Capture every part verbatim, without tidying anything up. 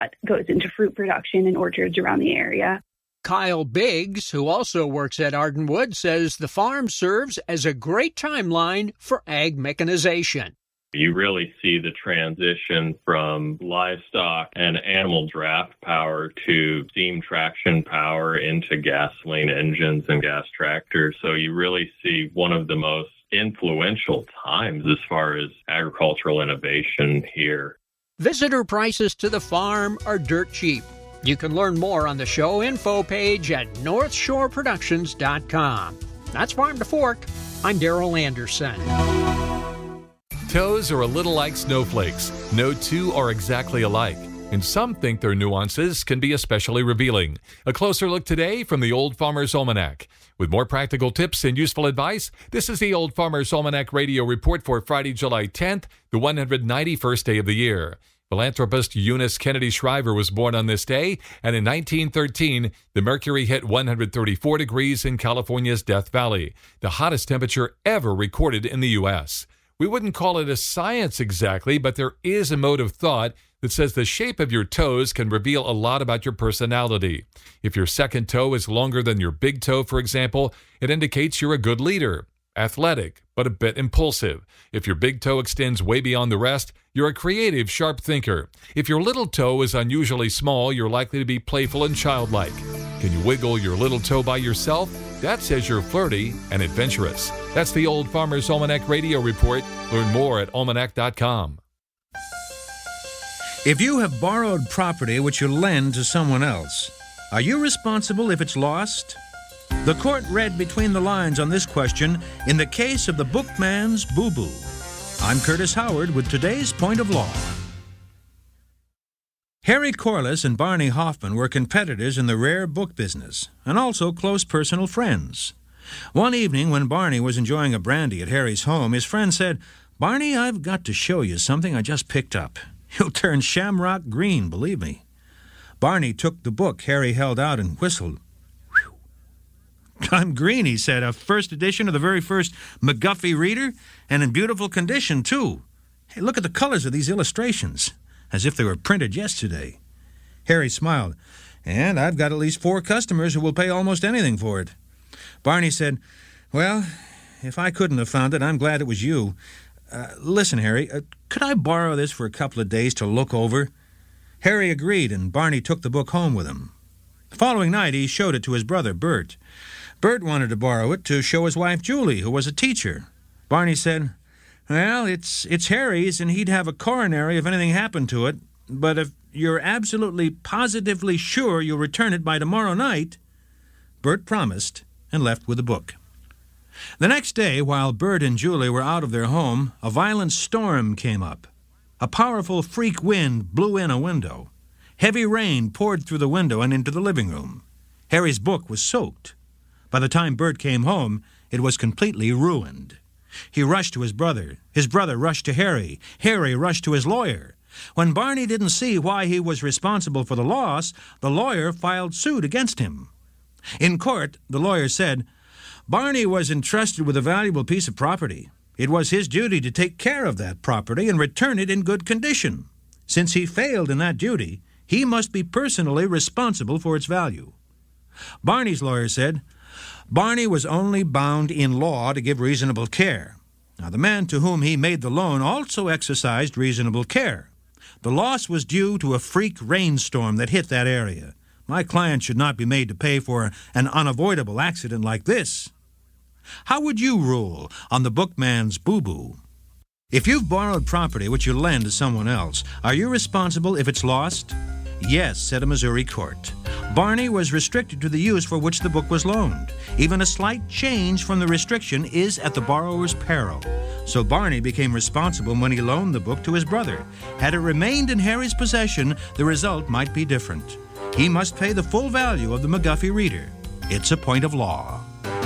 goes into fruit production and orchards around the area. Kyle Biggs, who also works at Ardenwood, says the farm serves as a great timeline for ag mechanization. You really see the transition from livestock and animal draft power to steam traction power into gasoline engines and gas tractors. So you really see one of the most influential times as far as agricultural innovation here. Visitor prices to the farm are dirt cheap. You can learn more on the show info page at north shore productions dot com. That's Farm to Fork. I'm Darrell Anderson. Toes are a little like snowflakes. No two are exactly alike, and some think their nuances can be especially revealing. A closer look today from the Old Farmer's Almanac. With more practical tips and useful advice, this is the Old Farmer's Almanac Radio Report for Friday, July tenth, the one hundred ninety-first day of the year. Philanthropist Eunice Kennedy Shriver was born on this day, and in nineteen thirteen, the mercury hit one hundred thirty-four degrees in California's Death Valley, the hottest temperature ever recorded in the U S We wouldn't call it a science exactly, but there is a mode of thought that says the shape of your toes can reveal a lot about your personality. If your second toe is longer than your big toe, for example, it indicates you're a good leader, athletic, but a bit impulsive. If your big toe extends way beyond the rest, you're a creative, sharp thinker. If your little toe is unusually small, you're likely to be playful and childlike. Can you wiggle your little toe by yourself? That says you're flirty and adventurous. That's the Old Farmer's Almanac Radio Report. Learn more at almanac dot com. If you have borrowed property which you lend to someone else, are you responsible if it's lost? The court read between the lines on this question in the case of the bookman's boo-boo. I'm Curtis Howard with today's Point of Law. Harry Corliss and Barney Hoffman were competitors in the rare book business and also close personal friends. One evening when Barney was enjoying a brandy at Harry's home, his friend said, "Barney, I've got to show you something I just picked up. You'll turn shamrock green, believe me." Barney took the book Harry held out and whistled. "Whew. I'm green," he said, "a first edition of the very first McGuffey Reader, and in beautiful condition, too. Hey, look at the colors of these illustrations, as if they were printed yesterday." Harry smiled. "And I've got at least four customers who will pay almost anything for it." Barney said, "Well, if I couldn't have found it, I'm glad it was you. Uh, listen, Harry, uh, could I borrow this for a couple of days to look over?" Harry agreed, and Barney took the book home with him. The following night, he showed it to his brother, Bert. Bert wanted to borrow it to show his wife, Julie, who was a teacher. Barney said, "Well, it's it's Harry's, and he'd have a coronary if anything happened to it. But if you're absolutely positively sure you'll return it by tomorrow night..." Bert promised and left with the book. The next day, while Bert and Julie were out of their home, a violent storm came up. A powerful freak wind blew in a window. Heavy rain poured through the window and into the living room. Harry's book was soaked. By the time Bert came home, it was completely ruined. He rushed to his brother. His brother rushed to Harry. Harry rushed to his lawyer. When Barney didn't see why he was responsible for the loss, the lawyer filed suit against him. In court, the lawyer said, "Barney was entrusted with a valuable piece of property. It was his duty to take care of that property and return it in good condition. Since he failed in that duty, he must be personally responsible for its value." Barney's lawyer said, "Barney was only bound in law to give reasonable care. Now, the man to whom he made the loan also exercised reasonable care. The loss was due to a freak rainstorm that hit that area. My client should not be made to pay for an unavoidable accident like this." How would you rule on the bookman's boo-boo? If you've borrowed property which you lend to someone else, are you responsible if it's lost? Yes, said a Missouri court. Barney was restricted to the use for which the book was loaned. Even a slight change from the restriction is at the borrower's peril. So Barney became responsible when he loaned the book to his brother. Had it remained in Harry's possession, the result might be different. He must pay the full value of the McGuffey Reader. It's a point of law.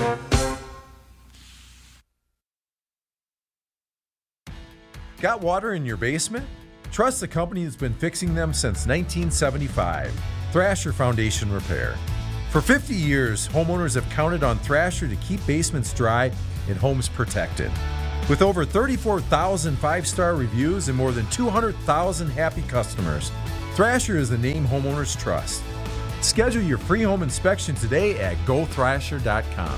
Got water in your basement? Trust the company that's been fixing them since nineteen seventy-five, Thrasher Foundation Repair. For fifty years, homeowners have counted on Thrasher to keep basements dry and homes protected. With over thirty-four thousand five-star reviews and more than two hundred thousand happy customers, Thrasher is the name homeowners trust. Schedule your free home inspection today at go thrasher dot com.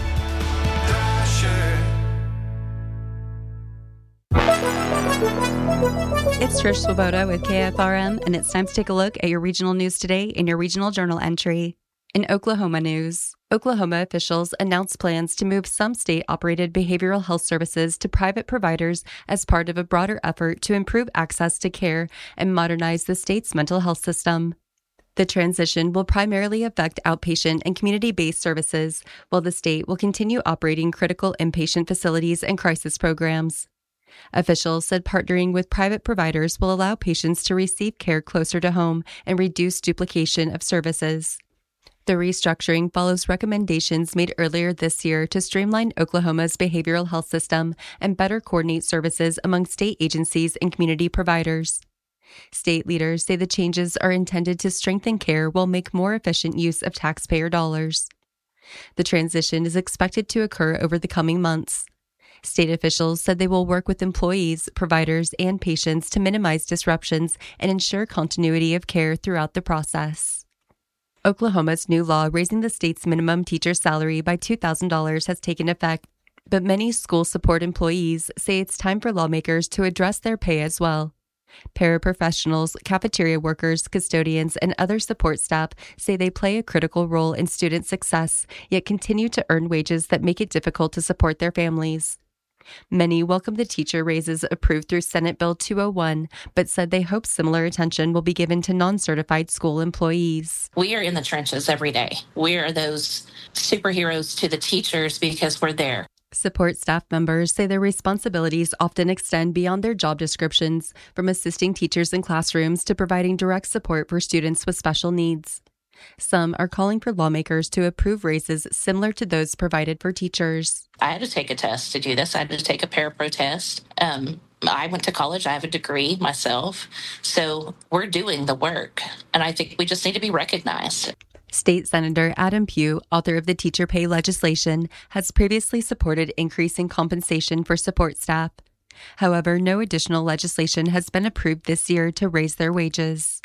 It's Trish Swoboda with K F R M, and it's time to take a look at your regional news today in your regional journal entry. In Oklahoma news, Oklahoma officials announced plans to move some state-operated behavioral health services to private providers as part of a broader effort to improve access to care and modernize the state's mental health system. The transition will primarily affect outpatient and community-based services, while the state will continue operating critical inpatient facilities and crisis programs. Officials said partnering with private providers will allow patients to receive care closer to home and reduce duplication of services. The restructuring follows recommendations made earlier this year to streamline Oklahoma's behavioral health system and better coordinate services among state agencies and community providers. State leaders say the changes are intended to strengthen care while make more efficient use of taxpayer dollars. The transition is expected to occur over the coming months. State officials said they will work with employees, providers, and patients to minimize disruptions and ensure continuity of care throughout the process. Oklahoma's new law raising the state's minimum teacher salary by two thousand dollars has taken effect, but many school support employees say it's time for lawmakers to address their pay as well. Paraprofessionals, cafeteria workers, custodians, and other support staff say they play a critical role in student success, yet continue to earn wages that make it difficult to support their families. Many welcomed the teacher raises approved through Senate Bill two oh one, but said they hope similar attention will be given to non-certified school employees. We are in the trenches every day. We are those superheroes to the teachers because we're there. Support staff members say their responsibilities often extend beyond their job descriptions, from assisting teachers in classrooms to providing direct support for students with special needs. Some are calling for lawmakers to approve raises similar to those provided for teachers. I had to take a test to do this. I had to take a parapro test. Um, I went to college. I have a degree myself. So we're doing the work. And I think we just need to be recognized. State Senator Adam Pugh, author of the teacher pay legislation, has previously supported increasing compensation for support staff. However, no additional legislation has been approved this year to raise their wages.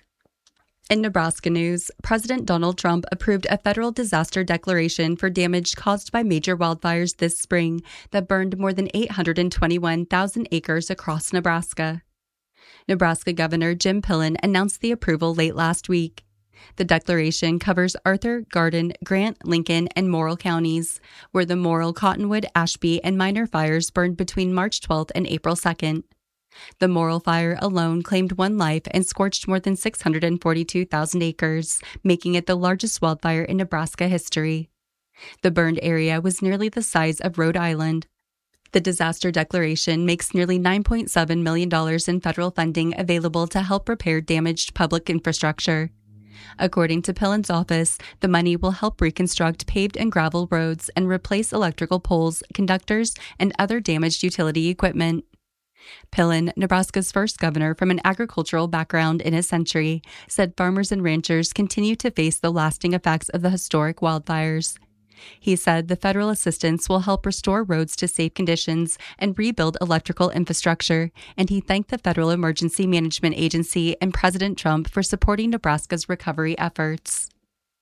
In Nebraska news, President Donald Trump approved a federal disaster declaration for damage caused by major wildfires this spring that burned more than eight hundred twenty-one thousand acres across Nebraska. Nebraska Governor Jim Pillen announced the approval late last week. The declaration covers Arthur, Garden, Grant, Lincoln, and Morrill counties, where the Morrill, Cottonwood, Ashby, and Minor fires burned between March twelfth and April second. The Morrill fire alone claimed one life and scorched more than six hundred forty-two thousand acres, making it the largest wildfire in Nebraska history. The burned area was nearly the size of Rhode Island. The disaster declaration makes nearly nine point seven million dollars in federal funding available to help repair damaged public infrastructure. According to Pillen's office, the money will help reconstruct paved and gravel roads and replace electrical poles, conductors, and other damaged utility equipment. Pillen, Nebraska's first governor from an agricultural background in a century, said farmers and ranchers continue to face the lasting effects of the historic wildfires. He said the federal assistance will help restore roads to safe conditions and rebuild electrical infrastructure, and he thanked the Federal Emergency Management Agency and President Trump for supporting Nebraska's recovery efforts.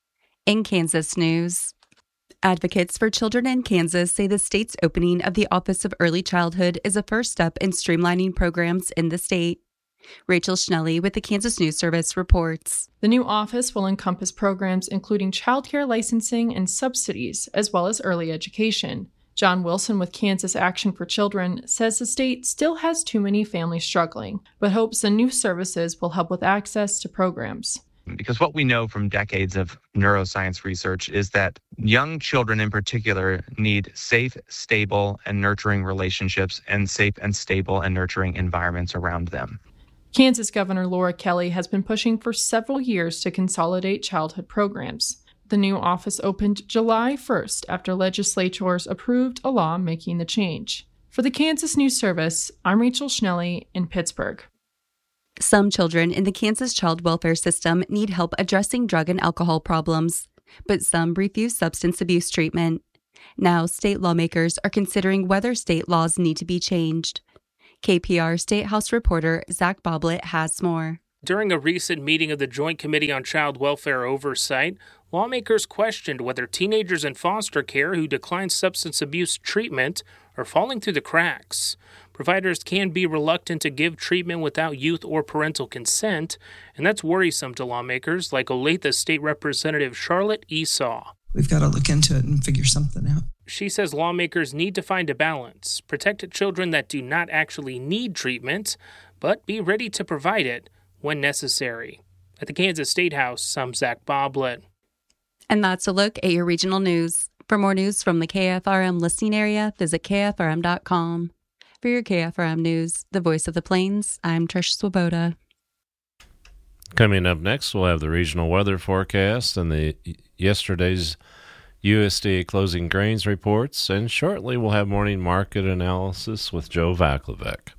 In Kansas news, advocates for children in Kansas say the state's opening of the Office of Early Childhood is a first step in streamlining programs in the state. Rachel Schnelly with the Kansas News Service reports. The new office will encompass programs including childcare licensing and subsidies, as well as early education. John Wilson with Kansas Action for Children says the state still has too many families struggling, but hopes the new services will help with access to programs. Because what we know from decades of neuroscience research is that young children in particular need safe, stable, and nurturing relationships and safe and stable and nurturing environments around them. Kansas Governor Laura Kelly has been pushing for several years to consolidate childhood programs. The new office opened July first after legislators approved a law making the change. For the Kansas News Service, I'm Rachel Schnelly in Pittsburgh. Some children in the Kansas child welfare system need help addressing drug and alcohol problems, but some refuse substance abuse treatment. Now, state lawmakers are considering whether state laws need to be changed. K P R State House reporter Zach Boblet has more. During a recent meeting of the Joint Committee on Child Welfare Oversight, lawmakers questioned whether teenagers in foster care who decline substance abuse treatment are falling through the cracks. Providers can be reluctant to give treatment without youth or parental consent, and that's worrisome to lawmakers like Olathe State Representative Charlotte Esau. We've got to look into it and figure something out. She says lawmakers need to find a balance, protect children that do not actually need treatment, but be ready to provide it when necessary. At the Kansas State House, I'm Zach Boblet. And that's a look at your regional news. For more news from the K F R M listening area, visit K F R M dot com. For your K F R M News, the voice of the Plains, I'm Trish Swoboda. Coming up next, we'll have the regional weather forecast and the yesterday's U S D A closing grains reports, and shortly we'll have morning market analysis with Joe Vaclavec.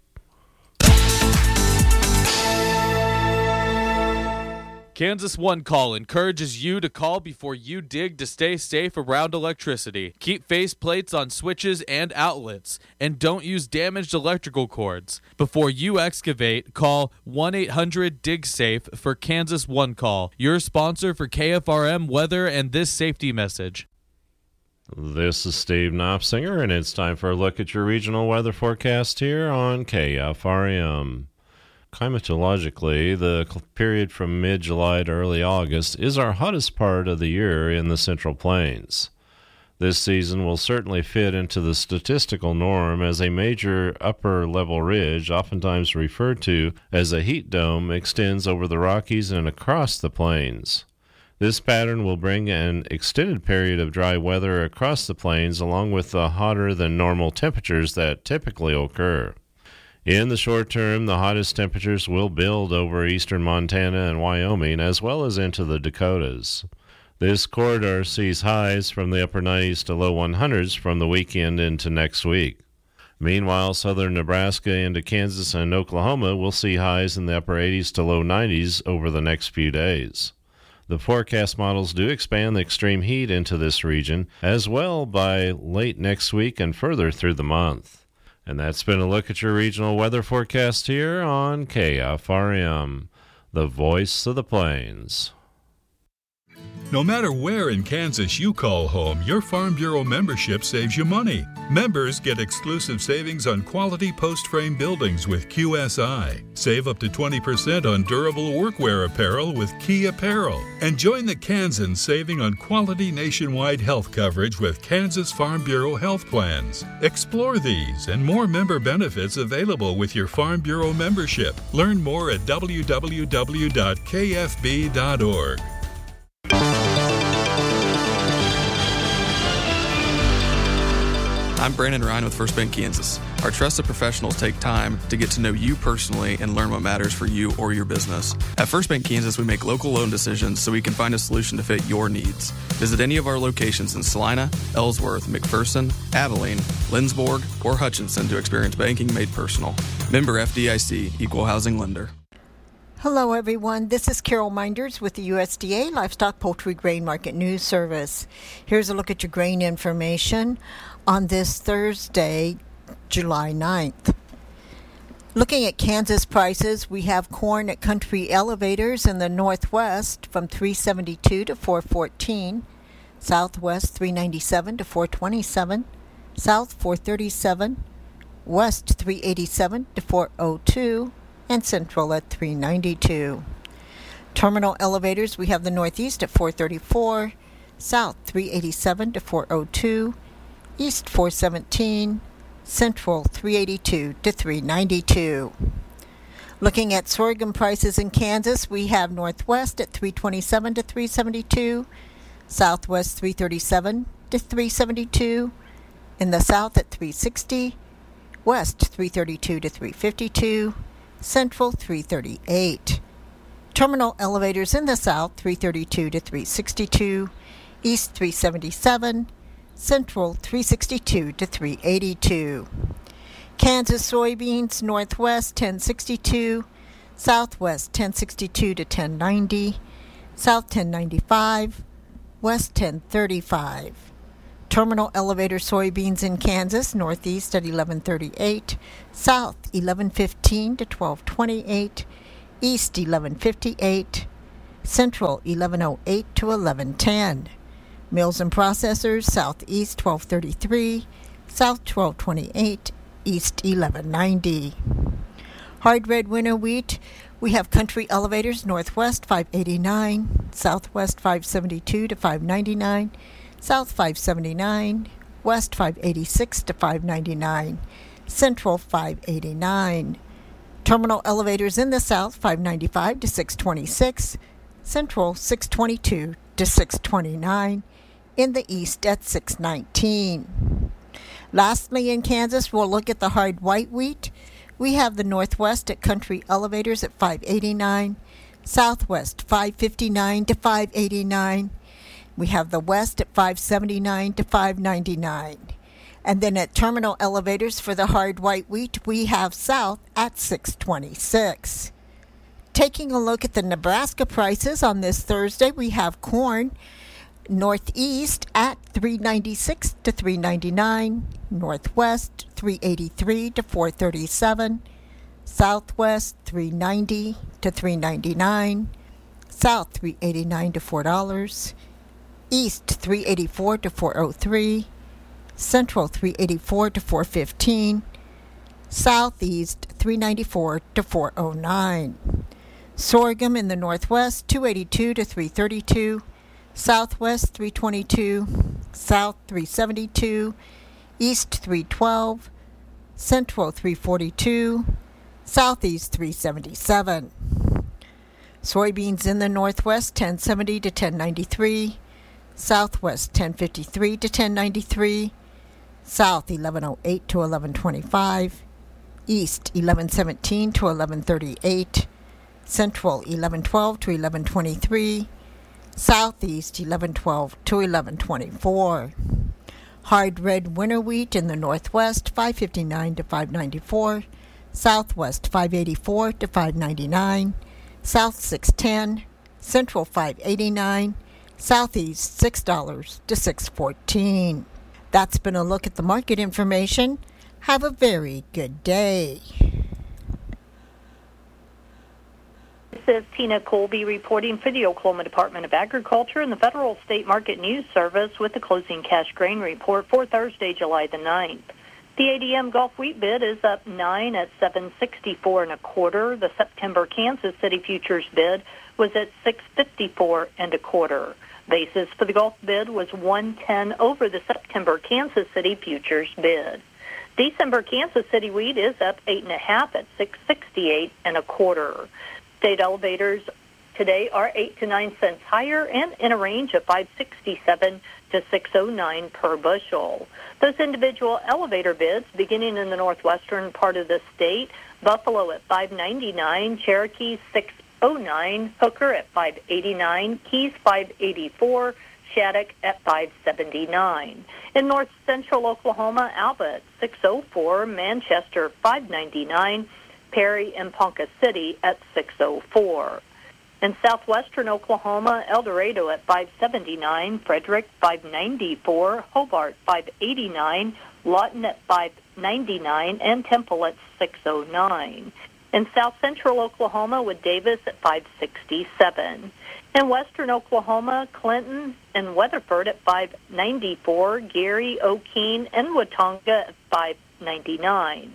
Kansas One Call encourages you to call before you dig to stay safe around electricity. Keep faceplates on switches and outlets, and don't use damaged electrical cords. Before you excavate, call one eight hundred dig safe for Kansas One Call, your sponsor for K F R M weather and this safety message. This is Steve Knopsinger, and it's time for a look at your regional weather forecast here on K F R M. Climatologically, the period from mid-July to early August is our hottest part of the year in the Central Plains. This season will certainly fit into the statistical norm as a major upper-level ridge, oftentimes referred to as a heat dome, extends over the Rockies and across the plains. This pattern will bring an extended period of dry weather across the plains along with the hotter-than-normal temperatures that typically occur. In the short term, the hottest temperatures will build over eastern Montana and Wyoming, as well as into the Dakotas. This corridor sees highs from the upper nineties to low hundreds from the weekend into next week. Meanwhile, southern Nebraska into Kansas and Oklahoma will see highs in the upper eighties to low nineties over the next few days. The forecast models do expand the extreme heat into this region as well by late next week and further through the month. And that's been a look at your regional weather forecast here on K F R M, the voice of the Plains. No matter where in Kansas you call home, your Farm Bureau membership saves you money. Members get exclusive savings on quality post-frame buildings with Q S I. Save up to twenty percent on durable workwear apparel with Key Apparel. And join the Kansans saving on quality nationwide health coverage with Kansas Farm Bureau health plans. Explore these and more member benefits available with your Farm Bureau membership. Learn more at w w w dot k f b dot org. I'm Brandon Ryan with First Bank Kansas. Our trusted professionals take time to get to know you personally and learn what matters for you or your business. At First Bank Kansas, we make local loan decisions so we can find a solution to fit your needs. Visit any of our locations in Salina, Ellsworth, McPherson, Abilene, Lindsborg, or Hutchinson to experience banking made personal. Member F D I C, Equal Housing Lender. Hello, everyone. This is Carol Minders with the U S D A Livestock Poultry Grain Market News Service. Here's a look at your grain information on this Thursday, July ninth. Looking at Kansas prices, we have corn at Country Elevators in the Northwest from three seventy-two to four fourteen, Southwest three ninety-seven to four twenty-seven, South four thirty-seven, West three eighty-seven to four oh two, and Central at three ninety-two. Terminal Elevators, we have the Northeast at four thirty-four, South three eighty-seven to four oh two, East four seventeen, Central three eighty-two to three ninety-two. Looking at sorghum prices in Kansas, we have Northwest at three twenty-seven to three seventy-two, Southwest three thirty-seven to three seventy-two, in the South at three sixty, West three thirty-two to three fifty-two, Central three thirty-eight. Terminal Elevators in the South three thirty-two to three sixty-two, East three seventy-seven, Central three sixty-two to three eighty-two. Kansas soybeans, Northwest ten sixty-two, Southwest ten sixty-two to ten ninety, South ten ninety-five, West ten thirty-five. Terminal Elevator soybeans in Kansas, Northeast at eleven thirty-eight, South eleven fifteen to twelve twenty-eight, East eleven fifty-eight, Central eleven oh eight to eleven ten. Mills and Processors, Southeast twelve thirty-three, South twelve twenty-eight, East eleven ninety. Hard red winter wheat, we have Country Elevators, Northwest five eighty-nine, Southwest five seventy-two to five ninety-nine, South five seventy-nine, West five eighty-six to five ninety-nine, Central five eighty-nine. Terminal Elevators in the South five ninety-five to six twenty-six, Central six twenty-two to six twenty-nine, in the East at six nineteen. Lastly, in Kansas, we'll look at the hard white wheat. We have the Northwest at Country Elevators at five eighty-nine, Southwest five fifty-nine to five eighty-nine. We have the West at five seventy-nine to five ninety-nine. And then at Terminal Elevators for the hard white wheat, we have South at six twenty-six. Taking a look at the Nebraska prices on this Thursday, we have corn Northeast at three ninety-six to three ninety-nine, Northwest three eighty-three to four thirty-seven, Southwest three ninety to three ninety-nine, South three eighty-nine to four dollars, East three eighty-four to four oh three, Central three eighty-four to four fifteen, Southeast three ninety-four to four oh nine. Sorghum in the Northwest two eighty-two to three thirty-two, Southwest three twenty-two, South three seventy-two, East three twelve, Central three forty-two, Southeast three seventy-seven. Soybeans in the Northwest ten seventy to ten ninety-three, Southwest ten fifty-three to ten ninety-three, South eleven oh eight to eleven twenty-five, East eleven seventeen to eleven thirty-eight, Central eleven twelve to eleven twenty-three, Southeast eleven twelve to eleven twenty-four. Hard red winter wheat in the Northwest five fifty-nine to five ninety-four, Southwest five eighty-four to five ninety-nine, South six ten, Central five eighty-nine, Southeast six dollars to six fourteen. That's been a look at the market information. Have a very good day. This is Tina Colby reporting for the Oklahoma Department of Agriculture and the Federal State Market News Service with the closing cash grain report for Thursday, July the ninth. The A D M Gulf wheat bid is up nine at seven sixty-four and a quarter. The September Kansas City futures bid was at six fifty-four and a quarter. Basis for the Gulf bid was one ten over the September Kansas City futures bid. December Kansas City wheat is up eight and a half at six sixty-eight and a quarter. State elevators today are eight to nine cents higher and in a range of five sixty-seven to six oh nine per bushel. Those individual elevator bids beginning in the northwestern part of the state, Buffalo at five ninety-nine, Cherokee six oh nine, Hooker at five eighty-nine, Keys five eighty-four, Shattuck at five seventy-nine. In north central Oklahoma, Alba at six oh four, Manchester five ninety-nine, Perry and Ponca City at six oh four. In southwestern Oklahoma, El Dorado at five seventy-nine, Frederick five ninety-four, Hobart five eighty-nine, Lawton at five ninety-nine, and Temple at six oh nine. In south central Oklahoma, with Davis at five sixty-seven. In western Oklahoma, Clinton and Weatherford at five ninety-four, Gary, O'Keene, and Watonga at five ninety-nine.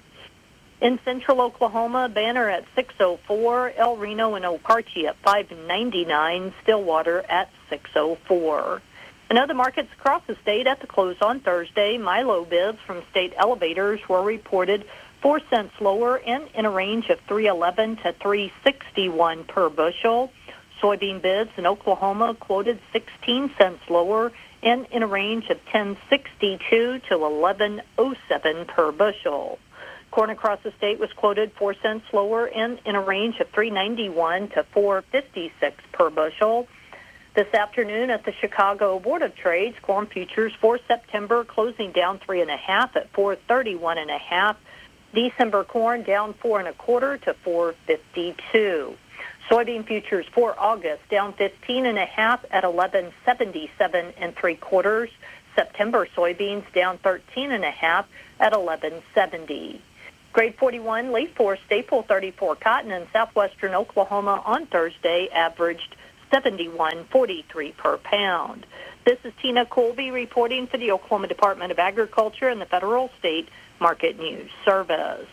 In central Oklahoma, Banner at six oh four, El Reno and Okarche at five ninety-nine, Stillwater at six oh four. In other markets across the state at the close on Thursday, Milo bids from state elevators were reported four cents lower and in a range of three eleven to three sixty-one per bushel. Soybean bids in Oklahoma quoted sixteen cents lower and in a range of ten sixty-two to eleven oh seven per bushel. Corn across the state was quoted four cents lower and in a range of three ninety-one to four fifty-six per bushel. This afternoon at the Chicago Board of Trade, corn futures for September closing down three and a half at four thirty-one and a half. December corn down four and a quarter to four fifty-two. Soybean futures for August down fifteen and a half at eleven seventy-seven and three quarters. September soybeans down thirteen and a half at eleven seventy. Grade forty-one, Lake Forest, Staple thirty-four. Cotton in southwestern Oklahoma on Thursday averaged seventy-one forty-three per pound. This is Tina Colby reporting for the Oklahoma Department of Agriculture and the Federal State Market News Service.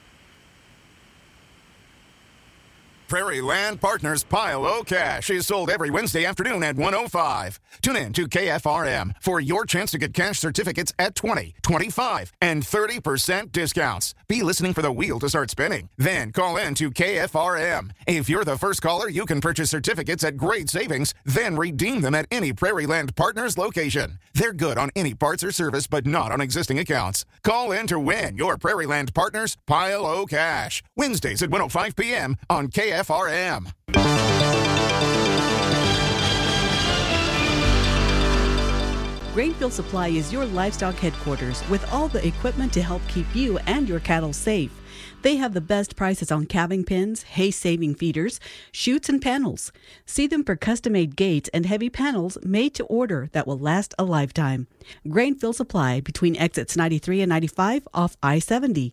Prairie Land Partners Pile O Cash is sold every Wednesday afternoon at one oh five. Tune in to K F R M for your chance to get cash certificates at twenty, twenty-five, and thirty percent discounts. Be listening for the wheel to start spinning. Then call in to K F R M. If you're the first caller, you can purchase certificates at great savings, then redeem them at any Prairie Land Partners location. They're good on any parts or service, but not on existing accounts. Call in to win your Prairie Land Partners Pile O Cash. Wednesdays at one oh five p.m. on K F R M. Grainfield Supply is your livestock headquarters with all the equipment to help keep you and your cattle safe. They have the best prices on calving pens, hay-saving feeders, chutes, and panels. See them for custom-made gates and heavy panels made to order that will last a lifetime. Grainfield Supply between exits ninety-three and ninety-five off I seventy.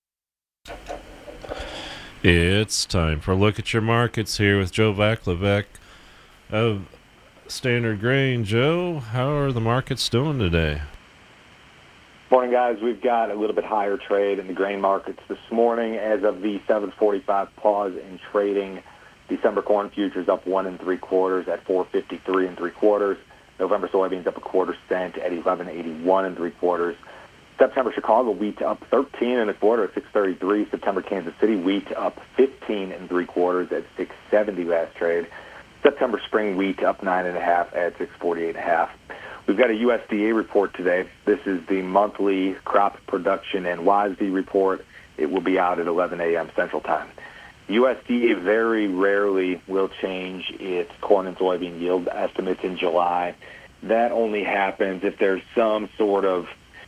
It's time for a look at your markets here with Joe Vaclavec of Standard Grain. Joe, how are the markets doing today? Morning, guys. We've got a little bit higher trade in the grain markets this morning. As of the seven forty-five pause in trading, December corn futures up one and three quarters at four fifty-three and three quarters. November soybeans up a quarter cent at eleven eighty-one and three quarters. September Chicago wheat up thirteen and a quarter at six thirty-three. September Kansas City wheat up fifteen and three quarters at six seventy last trade. September spring wheat up nine and a half at six forty-eight and a half. We've got a U S D A report today. This is the monthly crop production and W A S D report. It will be out at eleven a.m. Central Time. U S D A very rarely will change its corn and soybean yield estimates in July. That only happens if there's some sort of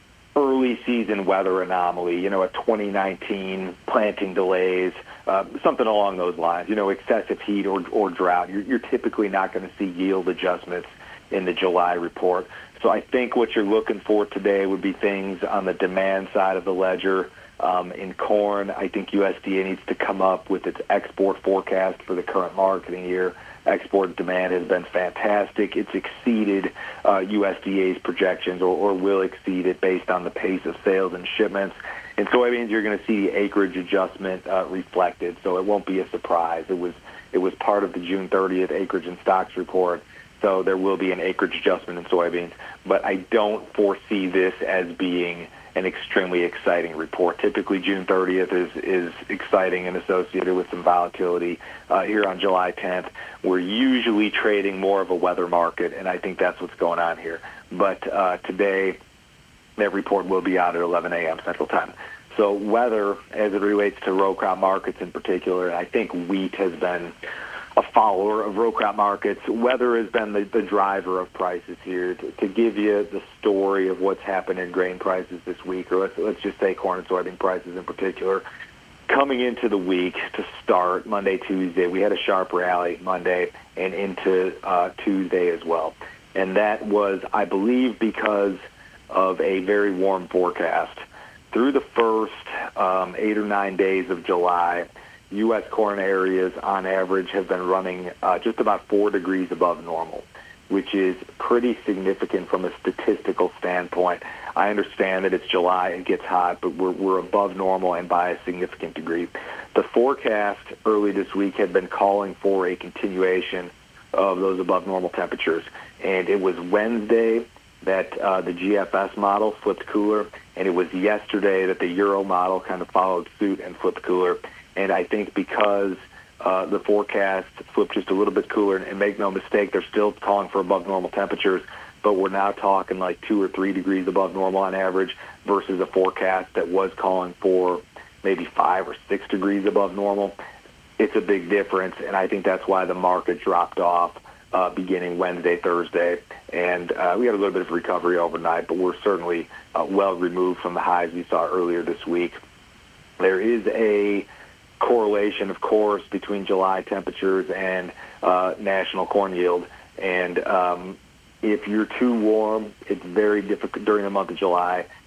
early season weather anomaly, you know, a twenty nineteen planting delays, uh, something along those lines, you know, excessive heat or, or drought. You're, you're typically not going to see yield adjustments in the July report. So I think what you're looking for today would be things on the demand side of the ledger. Um, in corn, I think U S D A needs to come up with its export forecast for the current marketing year. Export demand has been fantastic. It's exceeded uh, U S D A's projections or, or will exceed it based on the pace of sales and shipments. In soybeans, you're going to see the acreage adjustment uh, reflected, so it won't be a surprise. It was it was part of the June thirtieth acreage and stocks report, so there will be an acreage adjustment in soybeans. But I don't foresee this as being an extremely exciting report. Typically, June thirtieth is, is exciting and associated with some volatility. Uh, here on July tenth, we're usually trading more of a weather market, and I think that's what's going on here. But uh, today, that report will be out at eleven a.m. Central Time. So weather, as it relates to row crop markets in particular, I think wheat has been a follower of row crop markets. Weather has been the, the driver of prices here. To, to give you the story of what's happened in grain prices this week, or let's, let's just say corn and soybean prices in particular, coming into the week to start Monday, Tuesday, we had a sharp rally Monday and into uh, Tuesday as well. And that was, I believe, because of a very warm forecast. Through the first um, eight or nine days of July, U S corn areas on average have been running uh, just about four degrees above normal, which is pretty significant from a statistical standpoint. I understand that it's July, it gets hot, but we're, we're above normal and by a significant degree. The forecast early this week had been calling for a continuation of those above normal temperatures, and it was Wednesday that uh, the G F S model flipped cooler, and it was yesterday that the Euro model kind of followed suit and flipped cooler. And I think because uh, the forecast flipped just a little bit cooler, and make no mistake, they're still calling for above normal temperatures, but we're now talking like two or three degrees above normal on average versus a forecast that was calling for maybe five or six degrees above normal. It's a big difference, and I think that's why the market dropped off uh, beginning Wednesday, Thursday. And uh, we had a little bit of recovery overnight, but we're certainly uh, well removed from the highs we saw earlier this week. There is a correlation, of course, between July temperatures and uh, national corn yield. And um, if you're too warm, it's very difficult during the month of July.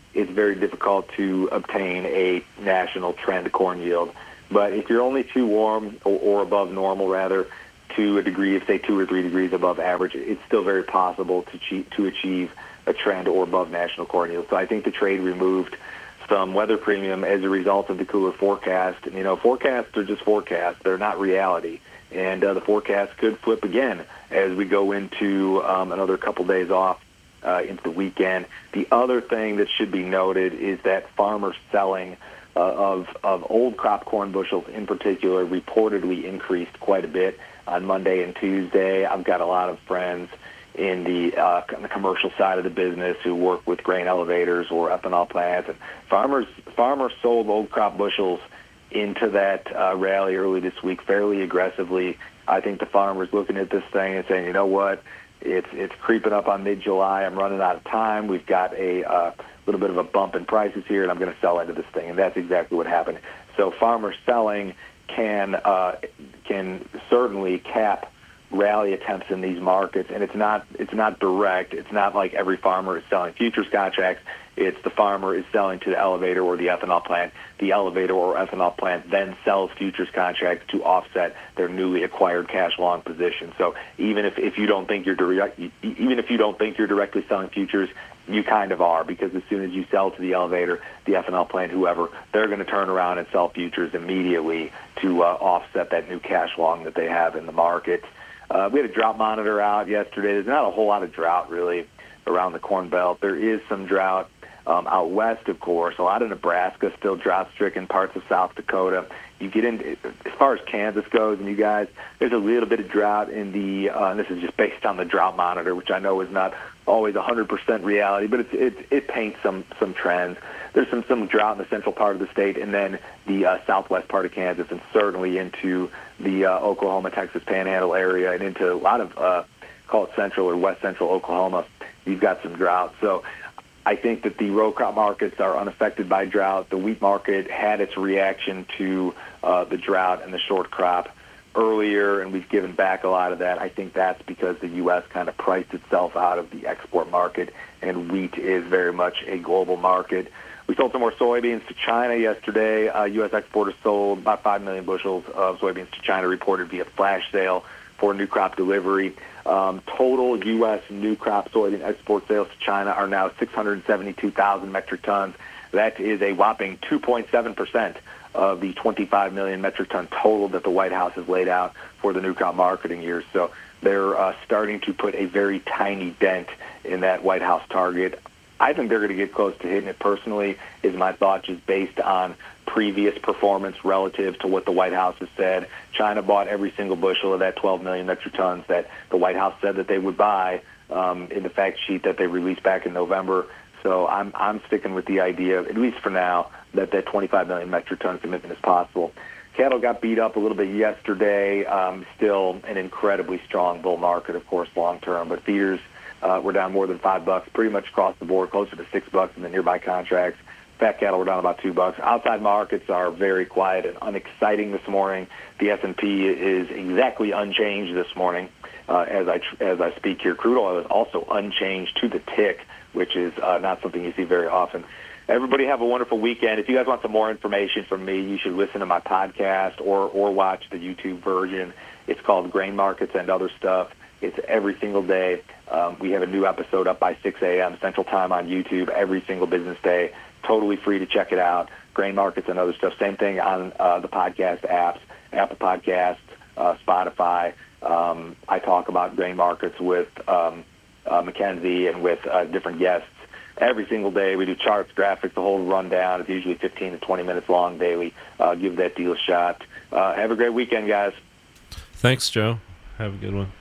it's very difficult to obtain a national trend corn yield. But if you're only too warm or, or above normal, rather, to a degree of, say, two or three degrees above average, it's still very possible to, che- to achieve a trend or above national corn yield. So I think the trade removed some weather premium as a result of the cooler forecast. And, you know, forecasts are just forecasts. They're not reality. And uh, the forecast could flip again as we go into um, another couple days off uh, into the weekend. The other thing that should be noted is that farmer selling uh, of, of old crop corn bushels in particular reportedly increased quite a bit on Monday and Tuesday. I've got a lot of friends in the, uh, on the commercial side of the business who work with grain elevators or ethanol plants. And farmers farmers sold old crop bushels into that uh, rally early this week fairly aggressively. I think the farmers looking at this thing and saying, you know what, it's it's creeping up on mid-July. I'm running out of time. We've got a uh, little bit of a bump in prices here, and I'm going to sell into this thing. And that's exactly what happened. So farmer selling can uh, can certainly cap rally attempts in these markets, and it's not it's not direct. It's not like every farmer is selling futures contracts. It's the farmer is selling to the elevator or the ethanol plant. The elevator or ethanol plant then sells futures contracts to offset their newly acquired cash long position. So even if, if you don't think you're direct, even if you don't think you're directly selling futures, you kind of are, because as soon as you sell to the elevator, the ethanol plant, whoever, they're going to turn around and sell futures immediately to uh, offset that new cash long that they have in the market. Uh, we had a drought monitor out yesterday. There's not a whole lot of drought, really, around the Corn Belt. There is some drought um, out west, of course. A lot of Nebraska, still drought-stricken, parts of South Dakota. You get into, as far as Kansas goes, and you guys, there's a little bit of drought in the, uh, and this is just based on the drought monitor, which I know is not always one hundred percent reality, but it's, it, it paints some, some trends. There's some, some drought in the central part of the state, and then the uh, southwest part of Kansas, and certainly into the uh, Oklahoma, Texas Panhandle area, and into a lot of, uh, call it central or west central Oklahoma. You've got some drought. So I think that the row crop markets are unaffected by drought. The wheat market had its reaction to uh, the drought and the short crop earlier, and we've given back a lot of that. I think that's because the U S kind of priced itself out of the export market, and wheat is very much a global market. We sold some more soybeans to China yesterday. Uh, U S exporters sold about five million bushels of soybeans to China, reported via flash sale for new crop delivery. Um, total U S new crop soybean export sales to China are now six hundred seventy-two thousand metric tons. That is a whopping two point seven percent of the twenty-five million metric ton total that the White House has laid out for the new crop marketing year. So they're uh, starting to put a very tiny dent in that White House target. I think they're going to get close to hitting it personally, is my thought, just based on previous performance relative to what the White House has said. China bought every single bushel of that twelve million metric tons that the White House said that they would buy um, in the fact sheet that they released back in November. So I'm I'm sticking with the idea, at least for now, that that twenty-five million metric ton commitment is possible. Cattle got beat up a little bit yesterday. Um, still an incredibly strong bull market, of course, long term. But feeders uh, were down more than five bucks, pretty much across the board, closer to six bucks in the nearby contracts. Fat cattle were down about two bucks. Outside markets are very quiet and unexciting this morning. The S and P is exactly unchanged this morning uh, as I as I speak here. Crude oil is also unchanged to the tick, which is uh, not something you see very often. Everybody have a wonderful weekend. If you guys want some more information from me, you should listen to my podcast or or watch the YouTube version. It's called Grain Markets and Other Stuff. It's every single day. Um, we have a new episode up by six a.m. Central Time on YouTube every single business day. Totally free to check it out. Grain Markets and Other Stuff. Same thing on uh, the podcast apps, Apple Podcasts, uh, Spotify. Um, I talk about grain markets with um, uh, Mackenzie and with uh, different guests every single day. We do charts, graphics, the whole rundown. It's usually fifteen to twenty minutes long daily. Uh, give that deal a shot. Uh, have a great weekend, guys. Thanks, Joe. Have a good one.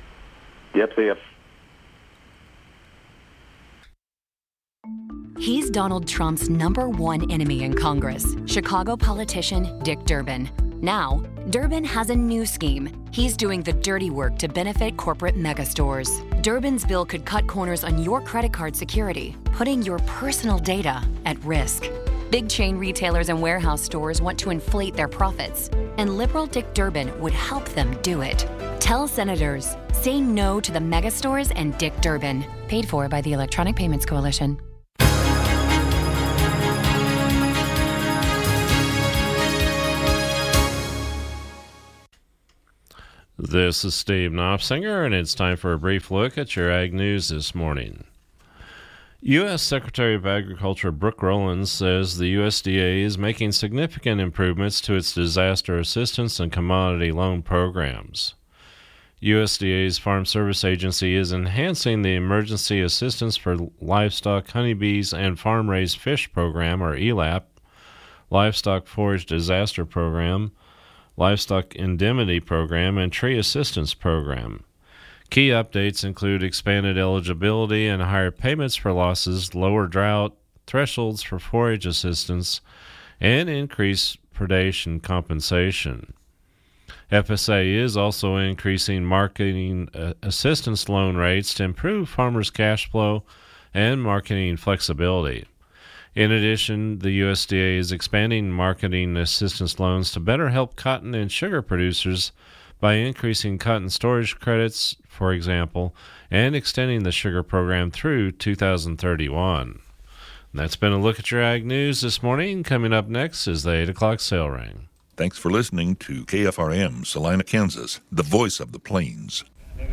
Yep, see ya. He's Donald Trump's number one enemy in Congress, Chicago politician Dick Durbin. Now, Durbin has a new scheme. He's doing the dirty work to benefit corporate megastores. Durbin's bill could cut corners on your credit card security, putting your personal data at risk. Big chain retailers and warehouse stores want to inflate their profits, and liberal Dick Durbin would help them do it. Tell senators, say no to the megastores and Dick Durbin. Paid for by the Electronic Payments Coalition. This is Steve Knopfsinger, and it's time for a brief look at your Ag News this morning. U S Secretary of Agriculture Brooke Rollins says the U S D A is making significant improvements to its disaster assistance and commodity loan programs. U S D A's Farm Service Agency is enhancing the Emergency Assistance for Livestock, Honeybees, and Farm-Raised Fish Program, or E L A P, Livestock Forage Disaster Program, Livestock Indemnity Program, and Tree Assistance Program. Key updates include expanded eligibility and higher payments for losses, lower drought thresholds for forage assistance, and increased predation compensation. F S A is also increasing marketing uh, assistance loan rates to improve farmers' cash flow and marketing flexibility. In addition, the U S D A is expanding marketing assistance loans to better help cotton and sugar producers by increasing cotton storage credits, for example, and extending the sugar program through two thousand thirty-one. And that's been a look at your Ag News this morning. Coming up next is the eight o'clock sale ring. Thanks for listening to K F R M, Salina, Kansas, the voice of the plains.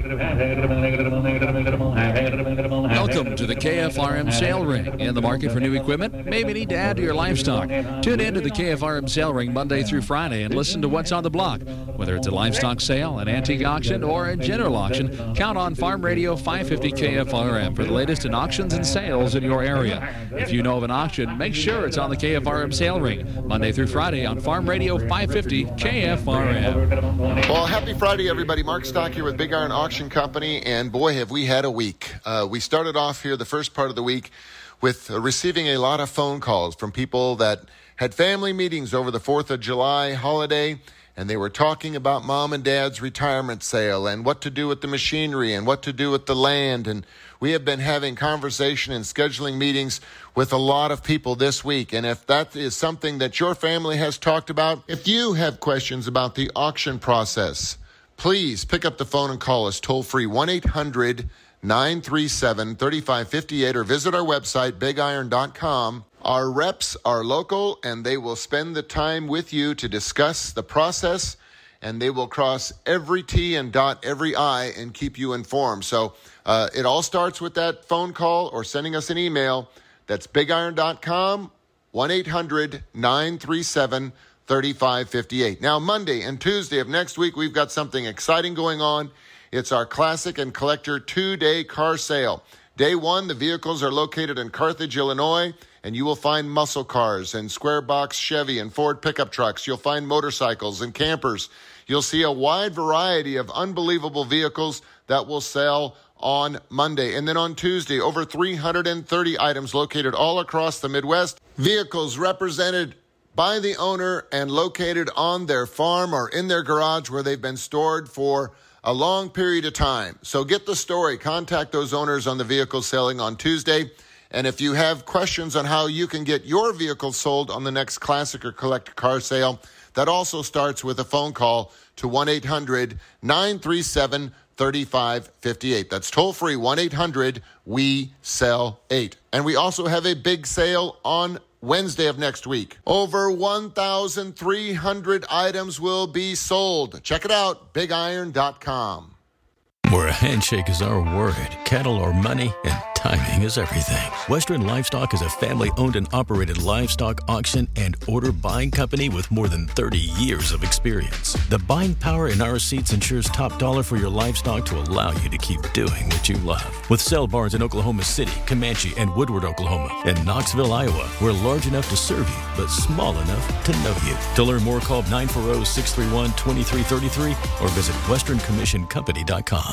Welcome to the K F R M Sale Ring. In the market for new equipment? Maybe need to add to your livestock. Tune in to the K F R M Sale Ring Monday through Friday and listen to what's on the block. Whether it's a livestock sale, an antique auction, or a general auction, count on Farm Radio five fifty K F R M for the latest in auctions and sales in your area. If you know of an auction, make sure it's on the K F R M Sale Ring Monday through Friday on Farm Radio five fifty K F R M. Well, happy Friday, everybody. Mark Stock here with Big Iron Auction Company, and boy, have we had a week. Uh, we started off here the first part of the week with uh, receiving a lot of phone calls from people that had family meetings over the fourth of July holiday, and they were talking about mom and dad's retirement sale and what to do with the machinery and what to do with the land. And we have been having conversation and scheduling meetings with a lot of people this week. And if that is something that your family has talked about, if you have questions about the auction process, please pick up the phone and call us toll free one eight hundred nine three seven three five five eight or visit our website big iron dot com. Our reps are local and they will spend the time with you to discuss the process, and they will cross every T and dot every I and keep you informed. So uh, it all starts with that phone call or sending us an email. That's big iron dot com, one eight hundred nine three seven three five five eight. Now, Monday and Tuesday of next week, we've got something exciting going on. It's our Classic and Collector two-day car sale. Day one, the vehicles are located in Carthage, Illinois, and you will find muscle cars and square box Chevy and Ford pickup trucks. You'll find motorcycles and campers. You'll see a wide variety of unbelievable vehicles that will sell on Monday. And then on Tuesday, over three hundred thirty items located all across the Midwest. Vehicles represented by the owner and located on their farm or in their garage where they've been stored for a long period of time. So get the story. Contact those owners on the vehicles selling on Tuesday. And if you have questions on how you can get your vehicle sold on the next Classic or Collector car sale, that also starts with a phone call to one eight hundred nine three seven three five five eight. That's toll free, one eight hundred we sell eight. And we also have a big sale on Wednesday of next week. Over one thousand three hundred items will be sold. Check it out, big iron dot com. Where a handshake is our word, cattle or money, and timing is everything. Western Livestock is a family-owned and operated livestock auction and order buying company with more than thirty years of experience. The buying power in our seats ensures top dollar for your livestock to allow you to keep doing what you love. With sale barns in Oklahoma City, Comanche, and Woodward, Oklahoma, and Knoxville, Iowa, we're large enough to serve you, but small enough to know you. To learn more, call nine four zero, six three one, two three three three or visit western commission company dot com.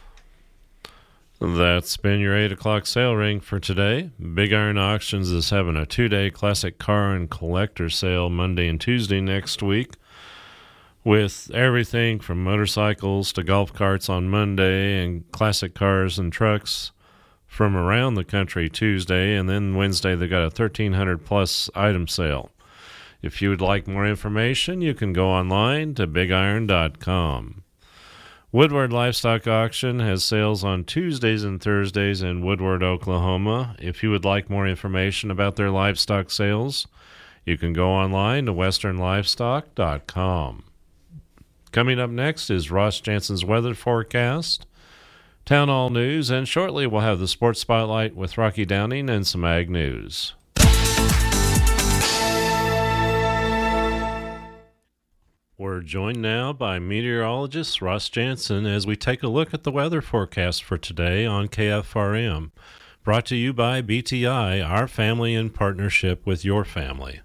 That's been your eight o'clock sale ring for today. Big Iron Auctions is having a two-day classic car and collector sale Monday and Tuesday next week, with everything from motorcycles to golf carts on Monday and classic cars and trucks from around the country Tuesday, and then Wednesday they got a thirteen hundred plus item sale. If you would like more information, you can go online to big iron dot com. Woodward Livestock Auction has sales on Tuesdays and Thursdays in Woodward, Oklahoma. If you would like more information about their livestock sales, you can go online to western livestock dot com. Coming up next is Ross Jansen's weather forecast, Town Hall News, and shortly we'll have the Sports Spotlight with Rocky Downing and some Ag News. We're joined now by meteorologist Ross Jansen as we take a look at the weather forecast for today on K F R M. Brought to you by B T I, our family in partnership with your family.